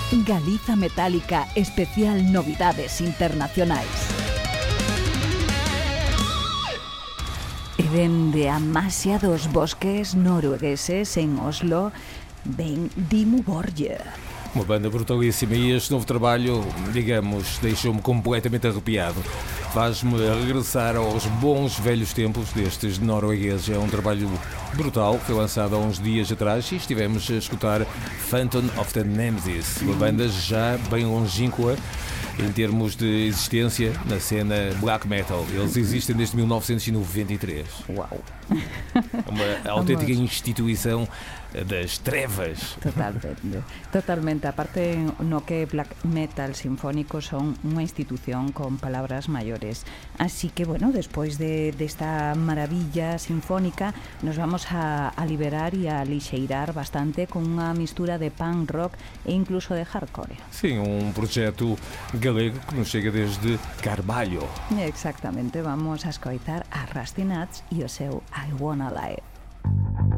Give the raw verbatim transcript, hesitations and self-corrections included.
Galiza Metálica, especial novidades internacionais. E dende a Masia dos bosques noruegueses en Oslo, ven Dimmu Borgir. Uma banda brutalíssima, e este novo trabalho, digamos, deixou-me completamente arrepiado. Faz-me regressar aos bons velhos tempos destes noruegueses. É um trabalho brutal, foi lançado há uns dias atrás e estivemos a escutar Phantom of the Nemesis, uma banda já bem longínqua em termos de existência na cena black metal. Eles existem desde mil novecentos e noventa e três. Uau! Uma autêntica instituição das trevas. Totalmente, totalmente. Aparte, no que black metal sinfónico son unha institución con palabras maiores. Así que, bueno, despois de, de esta maravilla sinfónica, nos vamos a, a liberar e a lixeirar bastante con unha mistura de punk rock e incluso de hardcore. Sim, um projeto galego que nos chega desde Carballo. Exactamente, vamos a escoitar a Rusty Nuts e o seu I Wanna Lie.